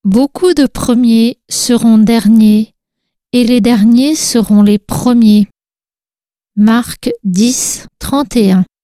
Beaucoup de premiers seront derniers, et les derniers seront les premiers. Marc 10, 31.